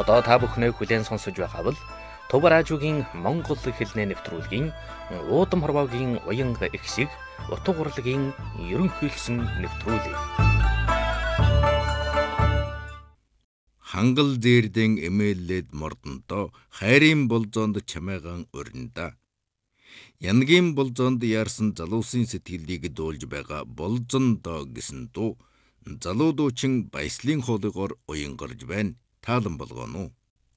Одоо та бүхнээ хүлээн сонсож байгаа бол Төв радиогийн Монгол хэлний нэвтрүүлгийн уудам хорвоогийн уянга их шиг утга урлагийн ерөнхийлсөн нэвтрүүлэг. Хангал дээрдэн эмээллээд мордонто хайрын болзоонд чамайгаан өрнөда. Янгийн болзоонд яарсан залуусын сэтгэлийг дуулж байгаа болзондоо гэсэн дуу залуудуучин баяслын хоолойгоор уянгарж байна. Таалан болгоно уу?